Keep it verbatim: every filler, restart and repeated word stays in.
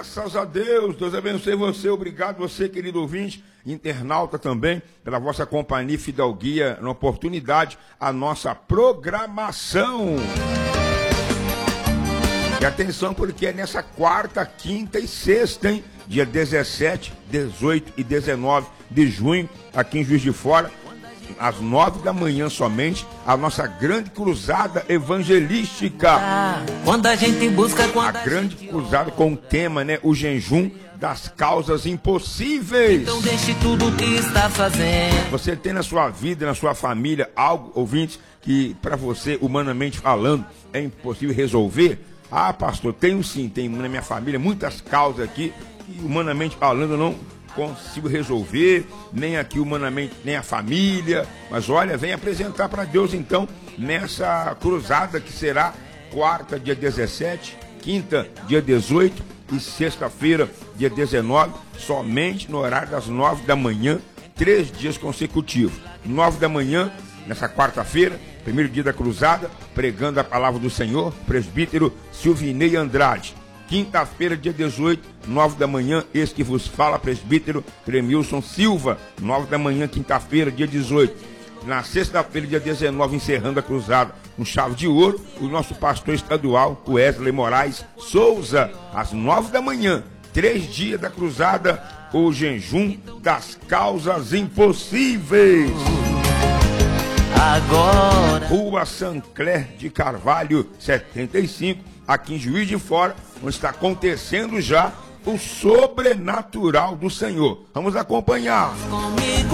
Graças a Deus, Deus abençoe você, obrigado você, querido ouvinte, internauta também, pela vossa companhia e fidalguia, na oportunidade, a nossa programação. E atenção, porque é nessa quarta, quinta e sexta, hein? Dia dezessete, dezoito e dezenove de junho, aqui em Juiz de Fora, às nove da manhã somente, a nossa grande cruzada evangelística. Quando a gente busca, quando a grande cruzada com o tema, né? O jejum das causas impossíveis. Então deixe tudo o que está fazendo. Você tem na sua vida, na sua família, algo, ouvintes, que para você, humanamente falando, é impossível resolver? Ah, pastor, tenho sim, tenho na minha família muitas causas aqui que, humanamente falando, eu não consigo resolver, nem aqui humanamente, nem a família. Mas olha, vem apresentar para Deus então, nessa cruzada que será quarta, dia dezessete, quinta, dia dezoito e sexta-feira, dia dezenove, somente no horário das nove da manhã, três dias consecutivos. Nove da manhã, nessa quarta-feira, primeiro dia da cruzada, pregando a palavra do Senhor, presbítero Silvinei Andrade. Quinta-feira, dia dezoito, nove da manhã, esse que vos fala, presbítero Cremilson Silva, nove da manhã, quinta-feira, dia dezoito. Na sexta-feira, dia dezenove, encerrando a cruzada com chave de ouro, o nosso pastor estadual, Wesley Moraes Souza, às nove da manhã, três dias da cruzada, o jejum das causas impossíveis. Agora, Rua Sancler de Carvalho, setenta e cinco, aqui em Juiz de Fora, onde está acontecendo já o sobrenatural do Senhor. Vamos acompanhar. comigo.